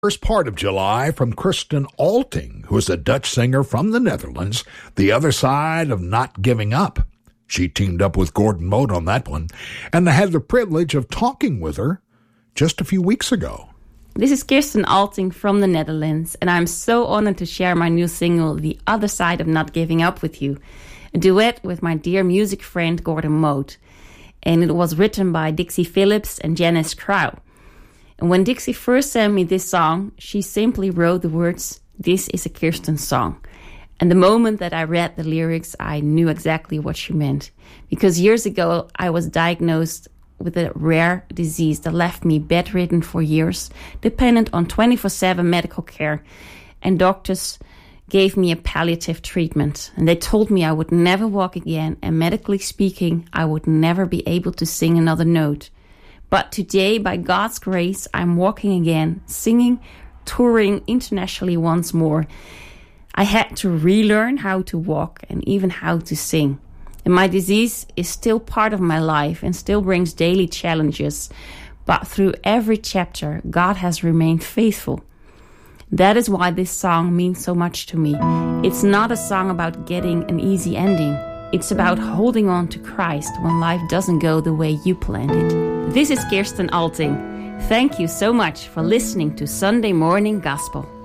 First part of July from Kirsten Alting, who is a Dutch singer from the Netherlands, The Other Side of Not Giving Up. She teamed up with Gordon Mote on that one, and I had the privilege of talking with her just a few weeks ago. This is Kirsten Alting from the Netherlands, and I'm so honored to share my new single, The Other Side of Not Giving Up, with you. A duet with my dear music friend Gordon Mote. And it was written by Dixie Phillips and Janice Crow. And when Dixie first sent me this song, she simply wrote the words, "This is a Kirsten song." And the moment that I read the lyrics, I knew exactly what she meant. Because years ago, I was diagnosed with a rare disease that left me bedridden for years, dependent on 24/7 medical care. And doctors gave me a palliative treatment. And they told me I would never walk again. And medically speaking, I would never be able to sing another note. But today, by God's grace, I'm walking again, singing, touring internationally once more. I had to relearn how to walk and even how to sing. And my disease is still part of my life and still brings daily challenges. But through every chapter, God has remained faithful. That is why this song means so much to me. It's not a song about getting an easy ending. It's about holding on to Christ when life doesn't go the way you planned it. This is Kirsten Alting. Thank you so much for listening to Sunday Morning Gospel.